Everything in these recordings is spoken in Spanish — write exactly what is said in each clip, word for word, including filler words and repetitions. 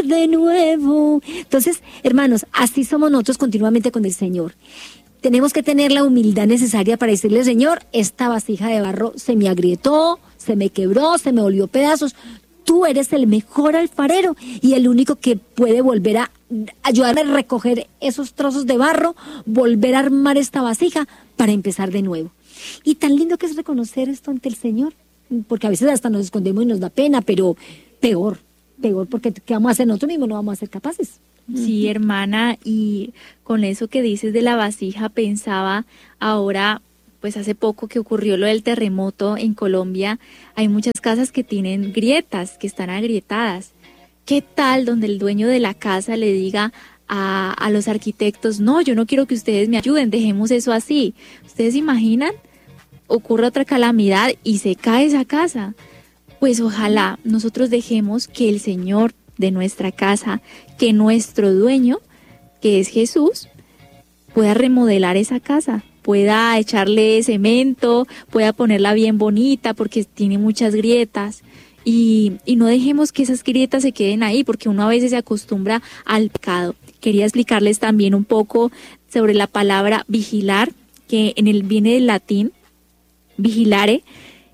empezar de nuevo. Entonces, hermanos, así somos nosotros continuamente con el Señor. Tenemos que tener la humildad necesaria para decirle, Señor, esta vasija de barro se me agrietó, se me quebró, se me volvió pedazos. Tú eres el mejor alfarero y el único que puede volver a ayudarme a recoger esos trozos de barro, volver a armar esta vasija para empezar de nuevo. Y tan lindo que es reconocer esto ante el Señor, porque a veces hasta nos escondemos y nos da pena, pero peor, peor, porque ¿qué vamos a hacer nosotros mismos? No vamos a ser capaces. Sí, hermana, y con eso que dices de la vasija, pensaba ahora, pues hace poco que ocurrió lo del terremoto en Colombia, hay muchas casas que tienen grietas, que están agrietadas. ¿Qué tal donde el dueño de la casa le diga a, a los arquitectos, no, yo no quiero que ustedes me ayuden, dejemos eso así? ¿Ustedes se imaginan? Ocurre otra calamidad y se cae esa casa. Pues ojalá nosotros dejemos que el Señor de nuestra casa, que nuestro dueño, que es Jesús, pueda remodelar esa casa, pueda echarle cemento, pueda ponerla bien bonita porque tiene muchas grietas y, y no dejemos que esas grietas se queden ahí porque uno a veces se acostumbra al pecado. Quería explicarles también un poco sobre la palabra vigilar, que en el viene del latín vigilare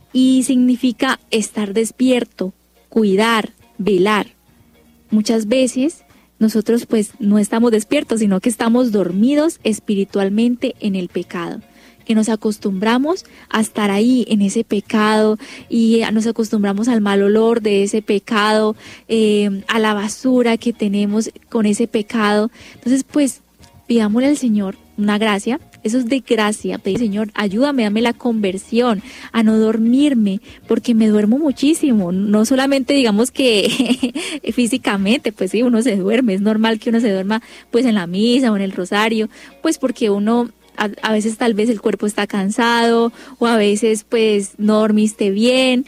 y significa estar despierto, cuidar, velar. Muchas veces nosotros pues no estamos despiertos, sino que estamos dormidos espiritualmente en el pecado, que nos acostumbramos a estar ahí en ese pecado y nos acostumbramos al mal olor de ese pecado, eh, a la basura que tenemos con ese pecado. Entonces pues pidámosle al Señor una gracia. Eso es de gracia, pedir, Señor, ayúdame, dame la conversión, a no dormirme, porque me duermo muchísimo, no solamente digamos que físicamente, pues sí, uno se duerme, es normal que uno se duerma pues en la misa o en el rosario, pues porque uno a, a veces tal vez el cuerpo está cansado o a veces pues no dormiste bien.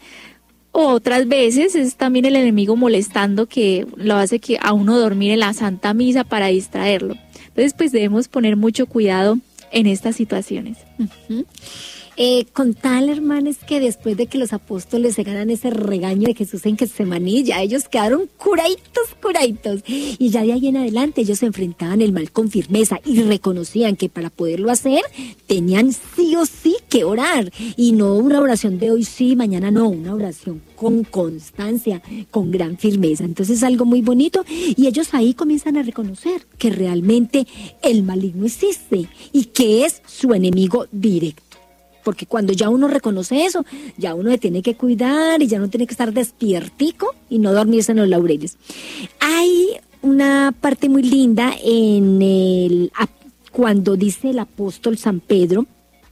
O otras veces es también el enemigo molestando que lo hace que a uno dormir en la Santa Misa para distraerlo. Entonces pues debemos poner mucho cuidado en estas situaciones. Uh-huh. Eh, con tal, hermanos, que después de que los apóstoles se ganan ese regaño de Jesús en Getsemaní, ya ellos quedaron curaitos, curaitos. Y ya de ahí en adelante ellos se enfrentaban el mal con firmeza y reconocían que para poderlo hacer tenían sí o sí que orar. Y no una oración de hoy sí, mañana no, una oración con constancia, con gran firmeza. Entonces es algo muy bonito y ellos ahí comienzan a reconocer que realmente el maligno existe y que es su enemigo directo. Porque cuando ya uno reconoce eso, ya uno se tiene que cuidar y ya no tiene que estar despiertico y no dormirse en los laureles. Hay una parte muy linda en el cuando dice el apóstol San Pedro,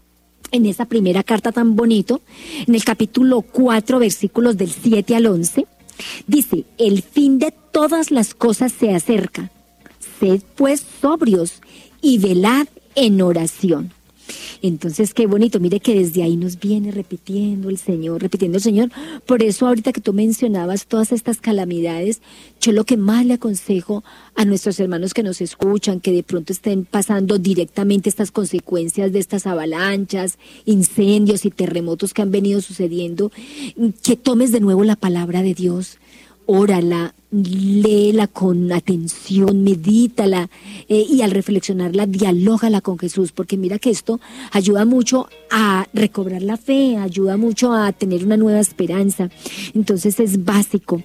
en esa primera carta tan bonito, en el capítulo cuatro, versículos del siete al once, dice, el fin de todas las cosas se acerca. Sed pues sobrios y velad en oración. Entonces, qué bonito, mire que desde ahí nos viene repitiendo el Señor, repitiendo el Señor. Por eso ahorita que tú mencionabas todas estas calamidades, yo lo que más le aconsejo a nuestros hermanos que nos escuchan, que de pronto estén pasando directamente estas consecuencias de estas avalanchas, incendios y terremotos que han venido sucediendo, que tomes de nuevo la palabra de Dios. Órala, léela con atención, medítala eh, y al reflexionarla, dialógala con Jesús, porque mira que esto ayuda mucho a recobrar la fe, ayuda mucho a tener una nueva esperanza. Entonces es básico.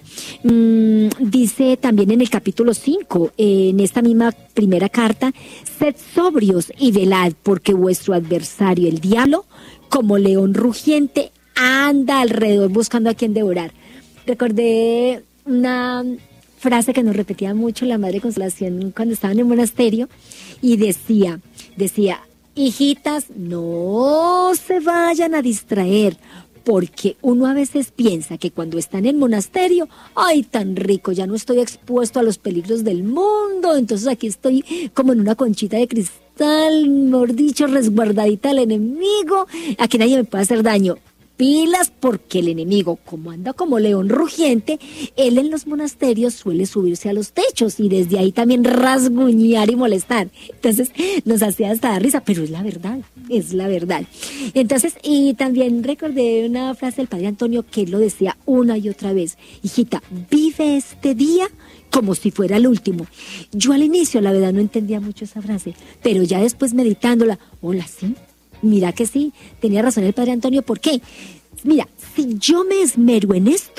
Mm, dice también en el capítulo cinco, eh, en esta misma primera carta, sed sobrios y velad, porque vuestro adversario, el diablo, como león rugiente, anda alrededor buscando a quien devorar. Recordé una frase que nos repetía mucho la Madre Consolación cuando estaba en el monasterio y decía, decía, hijitas, no se vayan a distraer, porque uno a veces piensa que cuando está en el monasterio, ay, tan rico, ya no estoy expuesto a los peligros del mundo, entonces aquí estoy como en una conchita de cristal, mejor dicho, resguardadita del enemigo, aquí nadie me puede hacer daño. Pilas, porque el enemigo, como anda como león rugiente, él en los monasterios suele subirse a los techos y desde ahí también rasguñar y molestar. Entonces nos hacía hasta dar risa, pero es la verdad, es la verdad. Entonces, y también recordé una frase del Padre Antonio que él lo decía una y otra vez, hijita, vive este día como si fuera el último. Yo al inicio, la verdad, no entendía mucho esa frase, pero ya después meditándola, hola, sí, mira que sí, tenía razón el padre Antonio, ¿por qué? Mira, si yo me esmero en esto,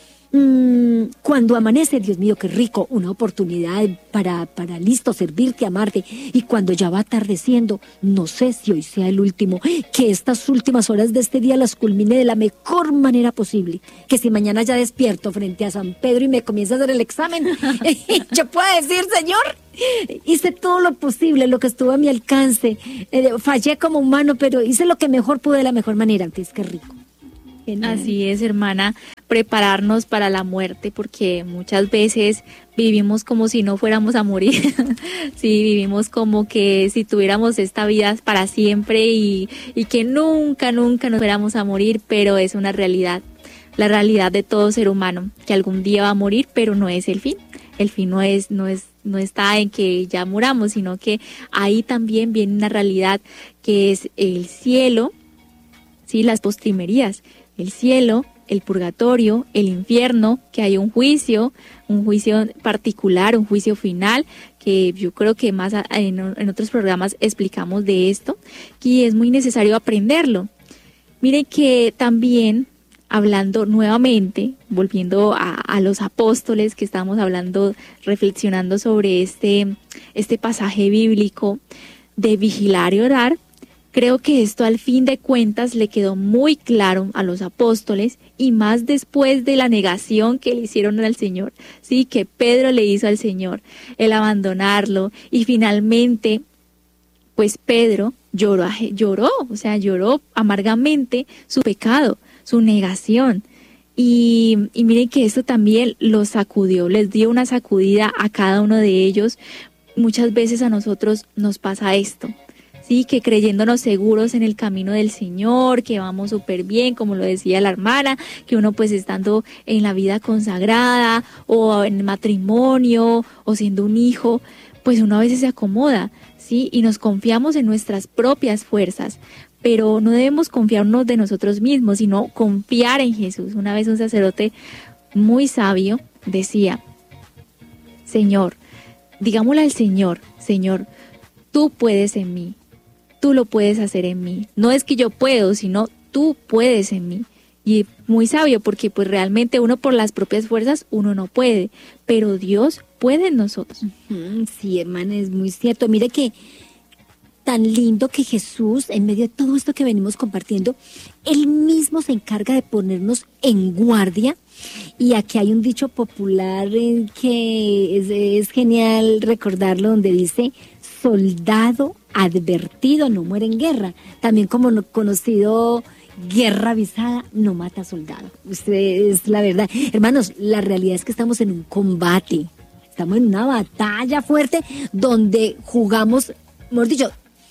mmm, cuando amanece, Dios mío, qué rico, una oportunidad para, para listo, servirte, amarte, y cuando ya va atardeciendo, no sé si hoy sea el último, que estas últimas horas de este día las culmine de la mejor manera posible, que si mañana ya despierto frente a San Pedro y me comienza a hacer el examen, yo puedo decir, Señor, hice todo lo posible, lo que estuvo a mi alcance, eh, fallé como humano, pero hice lo que mejor pude de la mejor manera. Entonces, qué rico. Genial. Así es, hermana, prepararnos para la muerte, porque muchas veces vivimos como si no fuéramos a morir. Sí, vivimos como que si tuviéramos esta vida para siempre y, y que nunca, nunca nos fuéramos a morir, pero es una realidad, la realidad de todo ser humano, que algún día va a morir, pero no es el fin. El fin no es, no es, no está en que ya muramos, sino que ahí también viene una realidad que es el cielo, sí, las postrimerías. El cielo, el purgatorio, el infierno, que hay un juicio, un juicio particular, un juicio final, que yo creo que más en, en otros programas explicamos de esto, y es muy necesario aprenderlo. Miren que también, hablando nuevamente, volviendo a, a los apóstoles que estamos hablando, reflexionando sobre este, este pasaje bíblico de vigilar y orar, creo que esto al fin de cuentas le quedó muy claro a los apóstoles y más después de la negación que le hicieron al Señor, sí, que Pedro le hizo al Señor, el abandonarlo y finalmente, pues Pedro lloró, lloró, o sea, lloró amargamente su pecado, su negación. Y, y miren que esto también los sacudió, les dio una sacudida a cada uno de ellos. Muchas veces a nosotros nos pasa esto. Sí, que creyéndonos seguros en el camino del Señor, que vamos súper bien, como lo decía la hermana, que uno pues estando en la vida consagrada o en matrimonio o siendo un hijo, pues uno a veces se acomoda, ¿sí? Y nos confiamos en nuestras propias fuerzas, pero no debemos confiarnos de nosotros mismos, sino confiar en Jesús. Una vez un sacerdote muy sabio decía, Señor, digámosle al Señor, Señor, tú puedes en mí. Tú lo puedes hacer en mí. No es que yo puedo, sino tú puedes en mí. Y muy sabio, porque pues realmente uno por las propias fuerzas, uno no puede, pero Dios puede en nosotros. Sí, hermana, es muy cierto. Mire que tan lindo que Jesús, en medio de todo esto que venimos compartiendo, Él mismo se encarga de ponernos en guardia. Y aquí hay un dicho popular eh, que es, es genial recordarlo, donde dice, soldado advertido no muere en guerra. También como no, conocido, guerra avisada no mata soldado. Usted es la verdad. Hermanos, la realidad es que estamos en un combate. Estamos en una batalla fuerte donde jugamos, mejor dicho,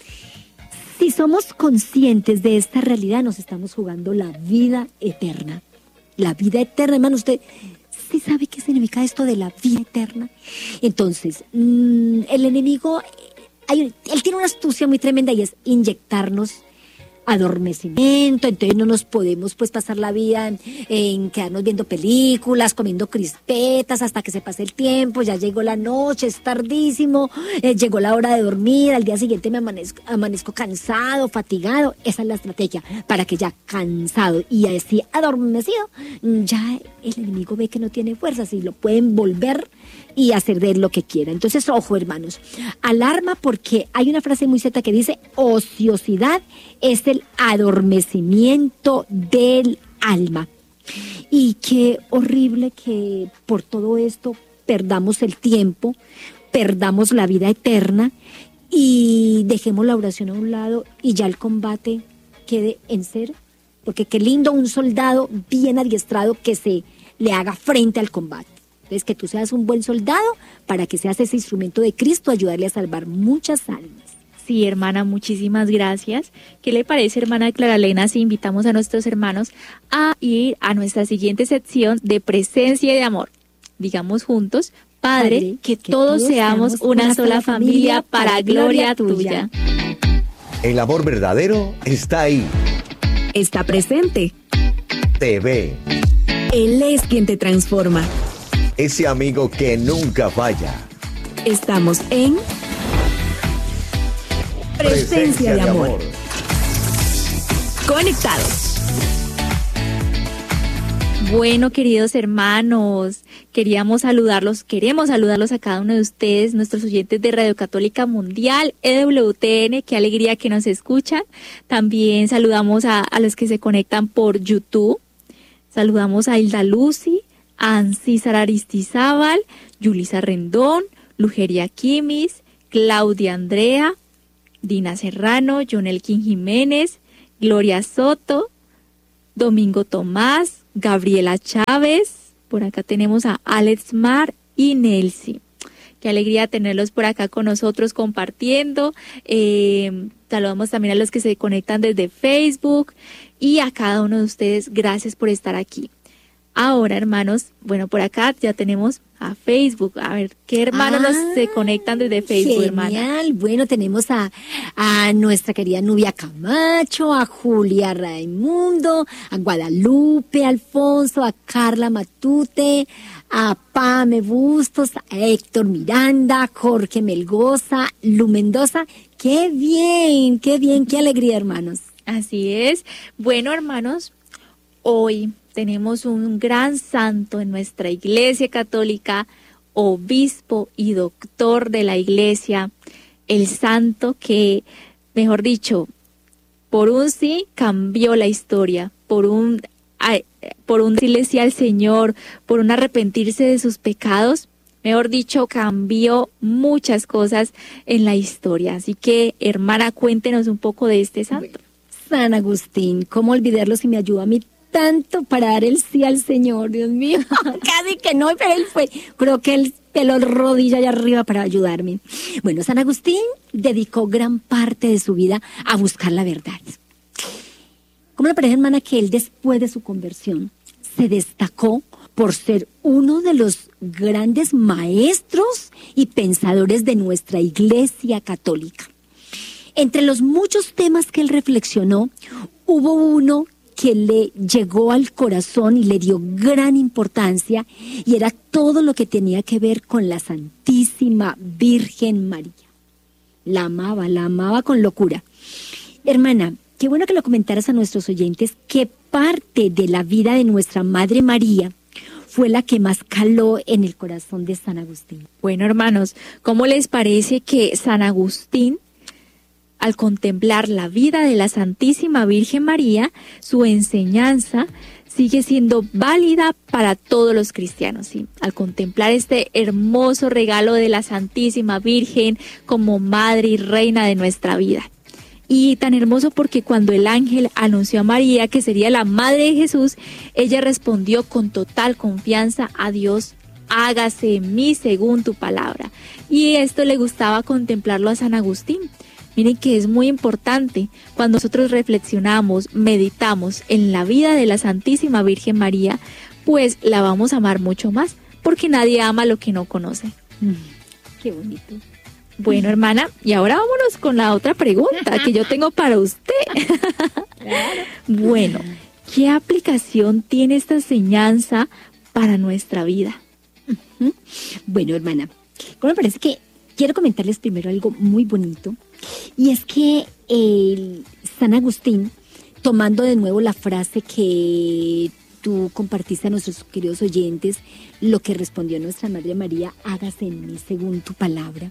si somos conscientes de esta realidad, nos estamos jugando la vida eterna. La vida eterna, hermano, usted sí sabe qué significa esto de la vida eterna. Entonces, mmm, el enemigo, hay, él tiene una astucia muy tremenda y es inyectarnos adormecimiento. Entonces no nos podemos pues pasar la vida en, en quedarnos viendo películas, comiendo crispetas hasta que se pase el tiempo, ya llegó la noche, es tardísimo, eh, llegó la hora de dormir, al día siguiente me amanezco, amanezco cansado, fatigado. Esa es la estrategia, para que ya cansado y así adormecido, ya el enemigo ve que no tiene fuerzas y lo pueden volver y hacer de él lo que quiera. Entonces, ojo, hermanos, alarma, porque hay una frase muy cierta que dice, ociosidad es el adormecimiento del alma. Y qué horrible que por todo esto perdamos el tiempo, perdamos la vida eterna y dejemos la oración a un lado y ya el combate quede en cero. Porque qué lindo un soldado bien adiestrado que se le haga frente al combate. Entonces, que tú seas un buen soldado para que seas ese instrumento de Cristo, ayudarle a salvar muchas almas. Sí, hermana, muchísimas gracias. ¿Qué le parece, hermana Clara Elena, si invitamos a nuestros hermanos a ir a nuestra siguiente sección de presencia y de amor? Digamos juntos, Padre, Padre que, que todos, todos seamos una, una sola familia para, para gloria tuya. El amor verdadero está ahí. Está presente. Te ve. Él es quien te transforma. ese amigo que nunca falla. Estamos en Presencia de Amor. Conectados. Bueno, queridos hermanos, queríamos saludarlos, queremos saludarlos a cada uno de ustedes, nuestros oyentes de Radio Católica Mundial, E W T N, qué alegría que nos escuchan. También saludamos a, a los que se conectan por YouTube. Saludamos a Hilda Lucy, a Ancísar Aristizábal, Yulisa Rendón, Lugeria Quimis, Claudia Andrea, Dina Serrano, Jonelkin Jiménez, Gloria Soto, Domingo Tomás, Gabriela Chávez, por acá tenemos a Alex Mar y Nelsi. Qué alegría tenerlos por acá con nosotros compartiendo. Eh, saludamos también a los que se conectan desde Facebook y a cada uno de ustedes, gracias por estar aquí. Ahora, hermanos, bueno, por acá ya tenemos a Facebook. A ver, ¿qué hermanos ah, nos se conectan desde Facebook, hermana? Genial. Bueno, tenemos a, a nuestra querida Nubia Camacho, a Julia Raimundo, a Guadalupe Alfonso, a Carla Matute, a Pame Bustos, a Héctor Miranda, Jorge Melgoza, Lu Mendoza. ¡Qué bien! ¡Qué bien! ¡Qué alegría, hermanos! Así es. Bueno, hermanos, hoy tenemos un gran santo en nuestra Iglesia Católica, obispo y doctor de la Iglesia, el santo que, mejor dicho, por un sí cambió la historia, por un, por un decirle sí al Señor, por un arrepentirse de sus pecados, mejor dicho, cambió muchas cosas en la historia. Así que, hermana, cuéntenos un poco de este santo. San Agustín, ¿cómo olvidarlo si me ayuda a mí tanto para dar el sí al Señor? Dios mío, casi que no, pero él fue, creo que él peló rodilla allá arriba para ayudarme. Bueno, San Agustín dedicó gran parte de su vida a buscar la verdad. ¿Cómo le parece, hermana, que él después de su conversión se destacó por ser uno de los grandes maestros y pensadores de nuestra Iglesia Católica? Entre los muchos temas que él reflexionó, hubo uno que le llegó al corazón y le dio gran importancia, y era todo lo que tenía que ver con la Santísima Virgen María. La amaba, la amaba con locura. Hermana, qué bueno que lo comentaras a nuestros oyentes, que parte de la vida de nuestra Madre María fue la que más caló en el corazón de San Agustín. Bueno, hermanos, ¿cómo les parece que San Agustín, al contemplar la vida de la Santísima Virgen María, su enseñanza sigue siendo válida para todos los cristianos, ¿sí? Al contemplar este hermoso regalo de la Santísima Virgen como madre y reina de nuestra vida. Y tan hermoso porque cuando el ángel anunció a María que sería la madre de Jesús, ella respondió con total confianza a Dios: hágase en mí según tu palabra. Y esto le gustaba contemplarlo a San Agustín. Miren que es muy importante cuando nosotros reflexionamos, meditamos en la vida de la Santísima Virgen María, pues la vamos a amar mucho más, porque nadie ama lo que no conoce. Mm, qué bonito. Bueno, hermana, y ahora vámonos con la otra pregunta que yo tengo para usted. Claro. Bueno, ¿qué aplicación tiene esta enseñanza para nuestra vida? Uh-huh. Bueno, hermana, ¿cómo me parece que quiero comentarles primero algo muy bonito? Y es que el San Agustín, tomando de nuevo la frase que tú compartiste a nuestros queridos oyentes, lo que respondió nuestra Madre María: hágase en mí según tu palabra.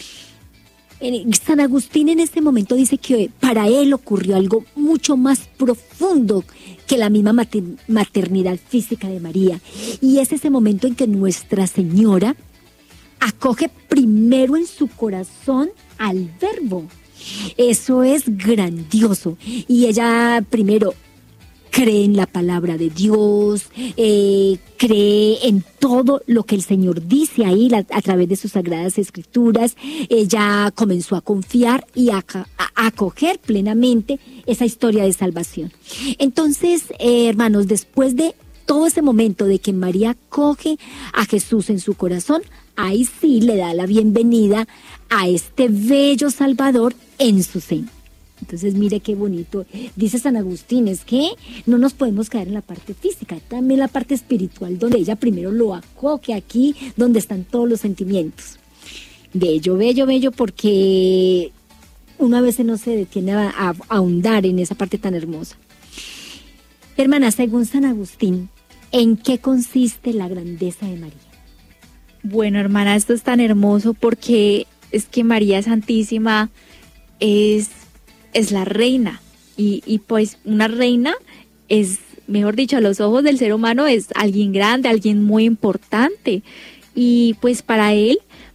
San Agustín en este momento dice que para él ocurrió algo mucho más profundo que la misma mater- maternidad física de María, y es ese momento en que Nuestra Señora acoge primero en su corazón al Verbo. Eso es grandioso. Y ella primero cree en la palabra de Dios, eh, cree en todo lo que el Señor dice ahí la, a través de sus sagradas escrituras. Ella comenzó a confiar y a, a, a acoger plenamente esa historia de salvación. Entonces, eh, hermanos, después de todo ese momento de que María acoge a Jesús en su corazón, ahí sí le da la bienvenida a este bello Salvador en su seno. Entonces, mire qué bonito. Dice San Agustín, es que no nos podemos quedar en la parte física, también la parte espiritual, donde ella primero lo acoge aquí, donde están todos los sentimientos. Bello, bello, bello, porque uno a veces no se detiene a, a, a ahondar en esa parte tan hermosa. Hermana, según San Agustín, ¿en qué consiste la grandeza de María? Bueno, hermana, esto es tan hermoso porque es que María Santísima es... es la reina, y, y pues una reina es, mejor dicho, a los ojos del ser humano es alguien grande, alguien muy importante, y pues para él,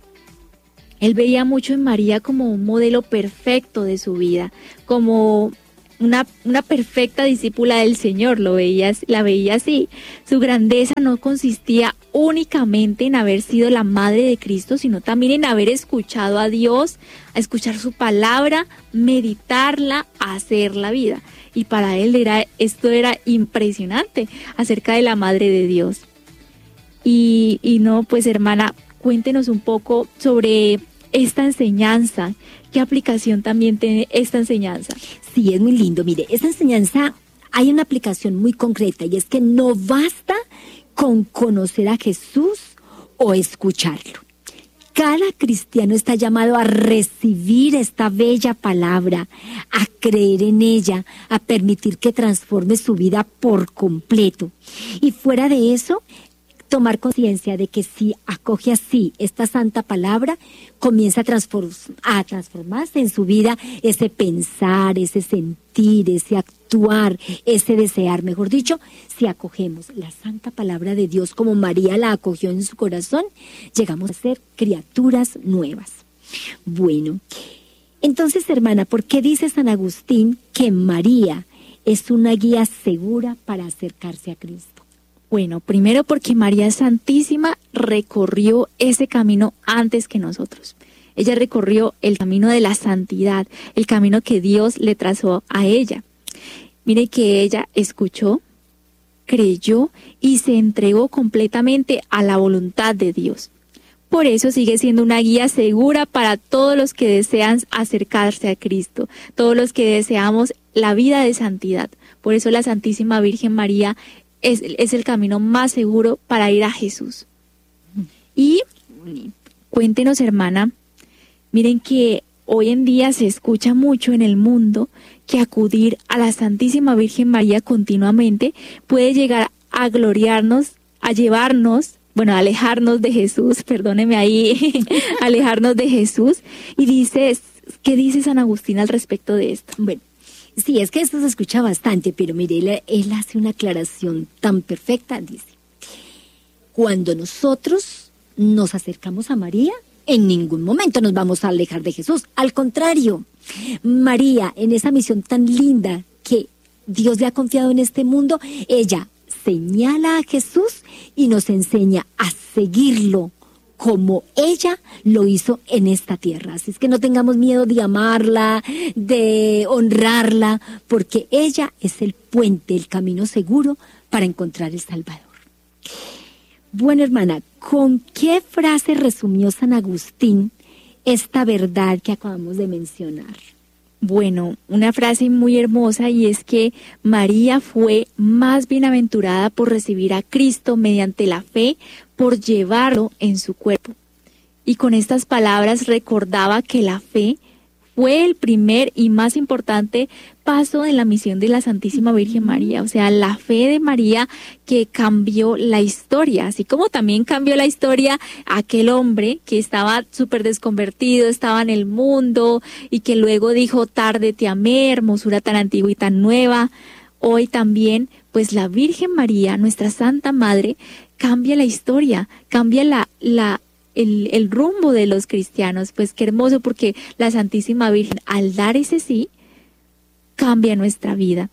él veía mucho en María como un modelo perfecto de su vida, como una, una perfecta discípula del Señor, lo veía, la veía así. Su grandeza no consistía únicamente en haber sido la madre de Cristo, sino también en haber escuchado a Dios, a escuchar su palabra, meditarla, hacer la vida. Y para él era, esto era impresionante acerca de la madre de Dios. Y, y no, pues hermana, cuéntenos un poco sobre esta enseñanza. ¿Qué aplicación también tiene esta enseñanza? Sí, es muy lindo. Mire, esta enseñanza hay una aplicación muy concreta, y es que no basta con conocer a Jesús o escucharlo. Cada cristiano está llamado a recibir esta bella palabra, a creer en ella, a permitir que transforme su vida por completo. Y fuera de eso, tomar conciencia de que si acoge así esta santa palabra, comienza a, transform a transformarse en su vida ese pensar, ese sentir, ese actuar, ese desear. Mejor dicho, si acogemos la santa palabra de Dios como María la acogió en su corazón, llegamos a ser criaturas nuevas. Bueno, entonces, hermana, ¿por qué dice San Agustín que María es una guía segura para acercarse a Cristo? Bueno, primero porque María Santísima recorrió ese camino antes que nosotros. Ella recorrió el camino de la santidad, el camino que Dios le trazó a ella. Mire que ella escuchó, creyó y se entregó completamente a la voluntad de Dios. Por eso sigue siendo una guía segura para todos los que desean acercarse a Cristo, todos los que deseamos la vida de santidad. Por eso la Santísima Virgen María Es, es el camino más seguro para ir a Jesús. Y cuéntenos, hermana, miren que hoy en día se escucha mucho en el mundo que acudir a la Santísima Virgen María continuamente puede llegar a gloriarnos, a llevarnos, bueno, a alejarnos de Jesús, perdóneme ahí, alejarnos de Jesús. Y dice, ¿qué dice San Agustín al respecto de esto? Bueno, sí, es que esto se escucha bastante, pero mire, él, él hace una aclaración tan perfecta, dice, cuando nosotros nos acercamos a María, en ningún momento nos vamos a alejar de Jesús, al contrario, María, en esa misión tan linda que Dios le ha confiado en este mundo, ella señala a Jesús y nos enseña a seguirlo, como ella lo hizo en esta tierra. Así es que no tengamos miedo de amarla, de honrarla, porque ella es el puente, el camino seguro para encontrar el Salvador. Bueno, hermana, ¿con qué frase resumió San Agustín esta verdad que acabamos de mencionar? Bueno, una frase muy hermosa, y es que María fue más bienaventurada por recibir a Cristo mediante la fe, por llevarlo en su cuerpo. Y con estas palabras recordaba que la fe fue el primer y más importante paso en la misión de la Santísima Virgen María. O sea, la fe de María que cambió la historia, así como también cambió la historia aquel hombre que estaba súper desconvertido, estaba en el mundo y que luego dijo, tarde te amé, hermosura tan antigua y tan nueva. Hoy también, pues la Virgen María, nuestra Santa Madre, cambia la historia, cambia la, la El, el rumbo de los cristianos. Pues qué hermoso, porque la Santísima Virgen, al dar ese sí, cambia nuestra vida.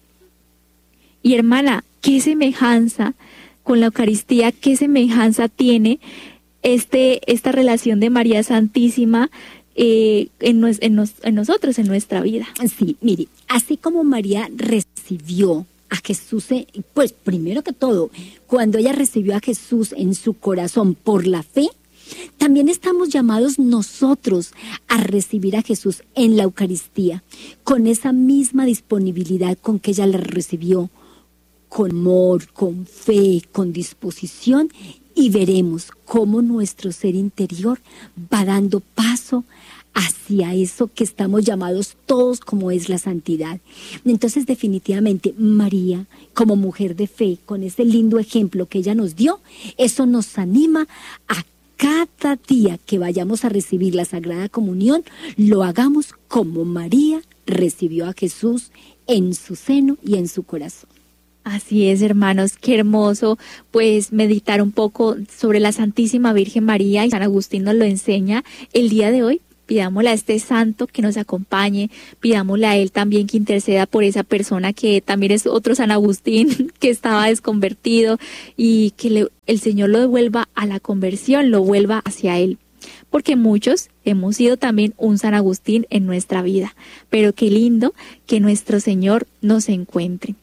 Y hermana, ¿qué semejanza con la Eucaristía, qué semejanza tiene este esta relación de María Santísima eh, en, nos, en, nos, en nosotros, en nuestra vida? Sí, mire, así como María recibió a Jesús, pues primero que todo, cuando ella recibió a Jesús en su corazón por la fe, También estamos llamados nosotros a recibir a Jesús en la Eucaristía, con esa misma disponibilidad con que ella la recibió, con amor, con fe, con disposición, y veremos cómo nuestro ser interior va dando paso hacia eso que estamos llamados todos, como es la santidad. Entonces, definitivamente, María, como mujer de fe, con ese lindo ejemplo que ella nos dio, eso nos anima a cada día que vayamos a recibir la Sagrada Comunión, lo hagamos como María recibió a Jesús en su seno y en su corazón. Así es, hermanos, qué hermoso, pues meditar un poco sobre la Santísima Virgen María, y San Agustín nos lo enseña el día de hoy. Pidámosle a este santo que nos acompañe, pidámosle a él también que interceda por esa persona que también es otro San Agustín, que estaba desconvertido, y que le, el Señor lo devuelva a la conversión, lo vuelva hacia él. Porque muchos hemos sido también un San Agustín en nuestra vida, pero qué lindo que nuestro Señor nos encuentre.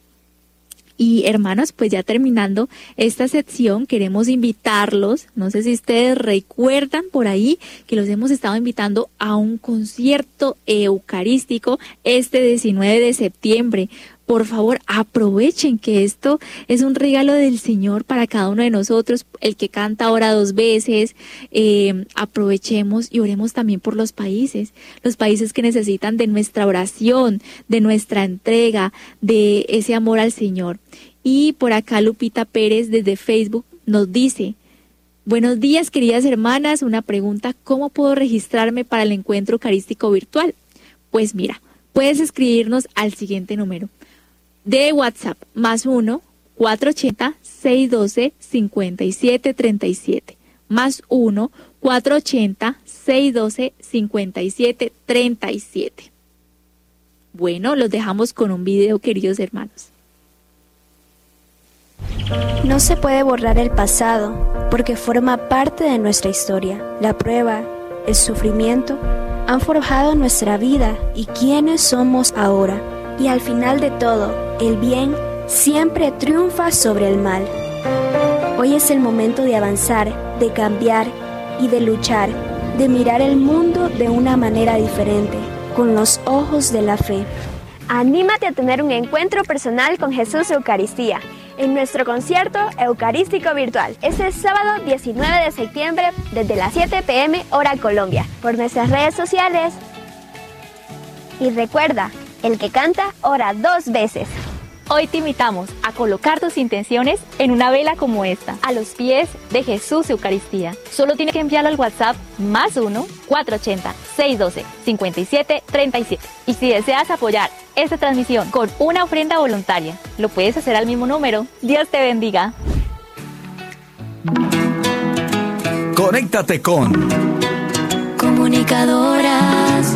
Y hermanos, pues ya terminando esta sección, queremos invitarlos, no sé si ustedes recuerdan por ahí que los hemos estado invitando a un concierto eucarístico este diecinueve de septiembre. Por favor, aprovechen que esto es un regalo del Señor para cada uno de nosotros. El que canta ahora dos veces, eh, aprovechemos y oremos también por los países, los países que necesitan de nuestra oración, de nuestra entrega, de ese amor al Señor. Y por acá Lupita Pérez desde Facebook nos dice: buenos días, queridas hermanas, una pregunta, ¿cómo puedo registrarme para el encuentro eucarístico virtual? Pues mira, puedes escribirnos al siguiente número de WhatsApp, más uno, cuatro ocho cero, seis uno dos, cinco siete tres siete, más uno, cuatro ocho cero, seis uno dos, cinco siete tres siete. Bueno, los dejamos con un video, queridos hermanos. No se puede borrar el pasado, porque forma parte de nuestra historia. La prueba, el sufrimiento, han forjado nuestra vida y quiénes somos ahora. Y al final de todo, el bien siempre triunfa sobre el mal. Hoy es el momento de avanzar, de cambiar y de luchar, de mirar el mundo de una manera diferente, con los ojos de la fe. Anímate a tener un encuentro personal con Jesús Eucaristía en nuestro concierto eucarístico virtual este sábado diecinueve de septiembre desde las siete pe eme hora Colombia por nuestras redes sociales. Y recuerda, el que canta ora dos veces. Hoy te invitamos a colocar tus intenciones en una vela como esta, a los pies de Jesús Eucaristía. Solo tienes que enviarlo al WhatsApp más uno, cuatro ocho cero, seis uno dos, cinco siete tres siete. Y si deseas apoyar esta transmisión con una ofrenda voluntaria, lo puedes hacer al mismo número. Dios te bendiga. Conéctate con Comunicadoras.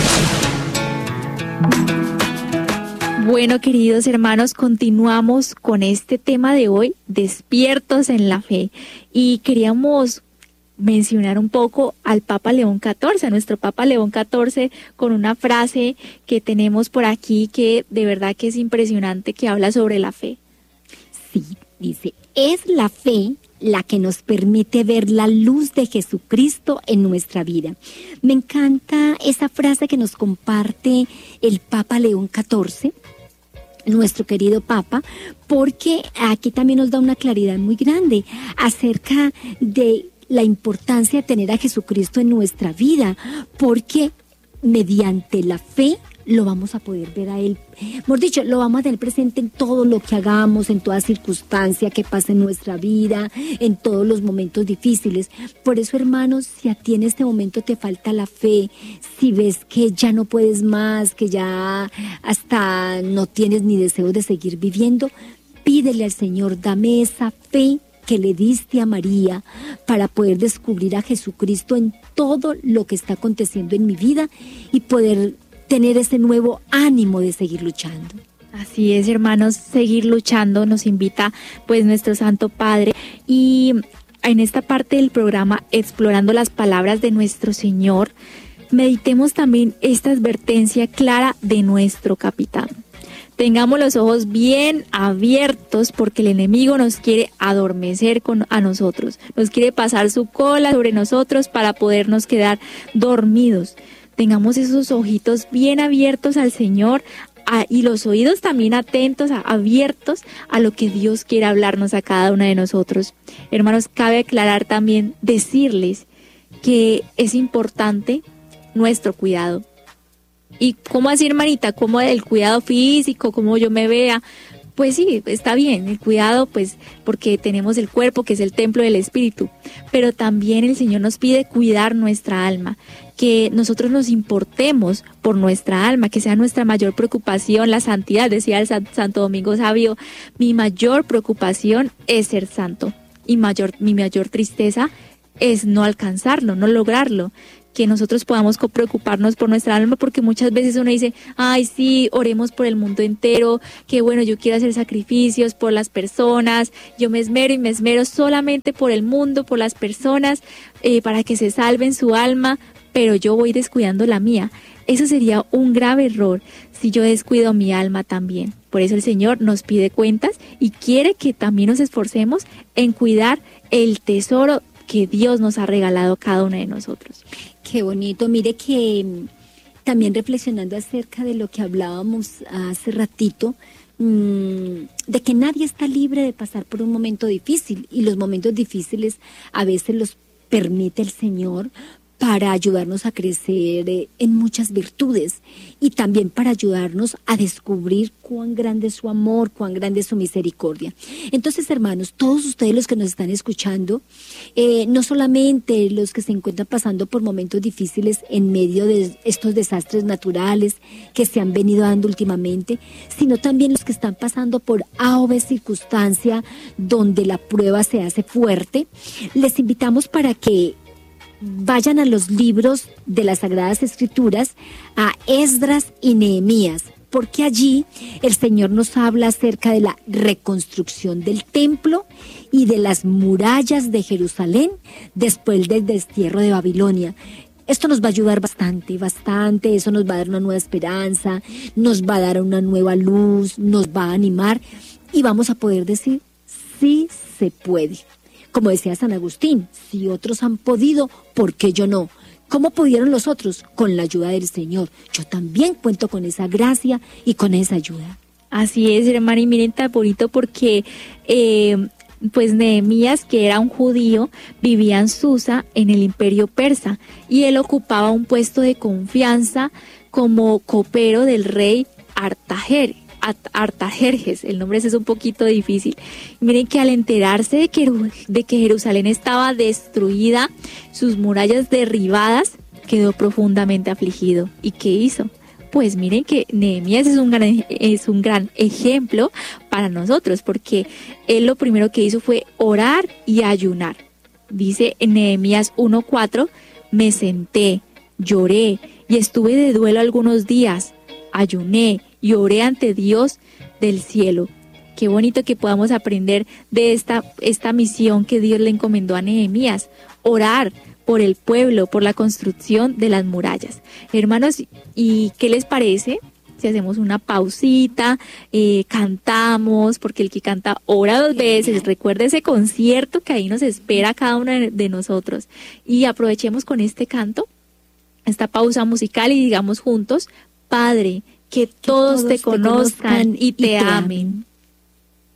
Bueno, queridos hermanos, continuamos con este tema de hoy, despiertos en la fe. Y queríamos mencionar un poco al Papa León catorce, a nuestro Papa León catorce, con una frase que tenemos por aquí que de verdad que es impresionante, que habla sobre la fe. Sí, dice, es la fe la que nos permite ver la luz de Jesucristo en nuestra vida. Me encanta esa frase que nos comparte el Papa León catorce, nuestro querido Papa, porque aquí también nos da una claridad muy grande acerca de la importancia de tener a Jesucristo en nuestra vida, porque mediante la fe lo vamos a poder ver a Él. Mejor dicho, lo vamos a tener presente en todo lo que hagamos, en toda circunstancia que pase en nuestra vida, en todos los momentos difíciles. Por eso, hermanos, si a ti en este momento te falta la fe, si ves que ya no puedes más, que ya hasta no tienes ni deseo de seguir viviendo, pídele al Señor, dame esa fe que le diste a María para poder descubrir a Jesucristo en todo lo que está aconteciendo en mi vida y poder tener ese nuevo ánimo de seguir luchando. Así es, hermanos, seguir luchando nos invita pues nuestro Santo Padre. Y en esta parte del programa, explorando las palabras de nuestro Señor, meditemos también esta advertencia clara de nuestro capitán. Tengamos los ojos bien abiertos porque el enemigo nos quiere adormecer con, a nosotros. Nos quiere pasar su cola sobre nosotros para podernos quedar dormidos. Tengamos esos ojitos bien abiertos al Señor a, y los oídos también atentos, a, abiertos a lo que Dios quiere hablarnos a cada una de nosotros. Hermanos, cabe aclarar también, decirles que es importante nuestro cuidado. ¿Y cómo así, hermanita? ¿Cómo el cuidado físico? ¿Cómo yo me vea? Pues sí, está bien, el cuidado, pues, porque tenemos el cuerpo, que es el templo del Espíritu. Pero también el Señor nos pide cuidar nuestra alma, que nosotros nos importemos por nuestra alma, que sea nuestra mayor preocupación la santidad. Decía el Santo Domingo Sabio, mi mayor preocupación es ser santo, y mayor, mi mayor tristeza es no alcanzarlo, no lograrlo. Que nosotros podamos preocuparnos por nuestra alma, porque muchas veces uno dice, ay sí, oremos por el mundo entero, que bueno, yo quiero hacer sacrificios por las personas, yo me esmero y me esmero solamente por el mundo, por las personas, eh, para que se salven su alma, pero yo voy descuidando la mía. Eso sería un grave error si yo descuido mi alma también. Por eso el Señor nos pide cuentas y quiere que también nos esforcemos en cuidar el tesoro que Dios nos ha regalado a cada uno de nosotros. Qué bonito. Mire que también reflexionando acerca de lo que hablábamos hace ratito, mmm, de que nadie está libre de pasar por un momento difícil, y los momentos difíciles a veces los permite el Señor para ayudarnos a crecer eh, en muchas virtudes, y también para ayudarnos a descubrir cuán grande es su amor, cuán grande es su misericordia. Entonces, hermanos, todos ustedes los que nos están escuchando, eh, no solamente los que se encuentran pasando por momentos difíciles en medio de estos desastres naturales que se han venido dando últimamente, sino también los que están pasando por A o B circunstancia donde la prueba se hace fuerte, les invitamos para que vayan a los libros de las Sagradas Escrituras, a Esdras y Nehemías, porque allí el Señor nos habla acerca de la reconstrucción del templo y de las murallas de Jerusalén después del destierro de Babilonia. Esto nos va a ayudar bastante, bastante, eso nos va a dar una nueva esperanza, nos va a dar una nueva luz, nos va a animar y vamos a poder decir, sí se puede. Como decía San Agustín, si otros han podido, ¿por qué yo no? ¿Cómo pudieron los otros? Con la ayuda del Señor. Yo también cuento con esa gracia y con esa ayuda. Así es, hermana, y miren tan bonito porque eh, pues Nehemías, que era un judío, vivía en Susa, en el Imperio Persa, y él ocupaba un puesto de confianza como copero del rey Artajer. Artajerjes, el nombre ese es un poquito difícil. Miren que al enterarse de que, de que Jerusalén estaba destruida, sus murallas derribadas, quedó profundamente afligido. ¿Y qué hizo? Pues miren que Nehemías es un gran, es un gran ejemplo para nosotros, porque él lo primero que hizo fue orar y ayunar. Dice en Nehemías uno cuatro, me senté, lloré y estuve de duelo algunos días, ayuné y oré ante Dios del cielo. Qué bonito que podamos aprender de esta, esta misión que Dios le encomendó a Nehemías, orar por el pueblo, por la construcción de las murallas. Hermanos, ¿y qué les parece si hacemos una pausita, eh, cantamos, porque el que canta ora dos veces, recuerda ese concierto que ahí nos espera a cada uno de nosotros, y aprovechemos con este canto, esta pausa musical, y digamos juntos, Padre, que todos, que todos te, conozcan te conozcan y te, y te amen. amen.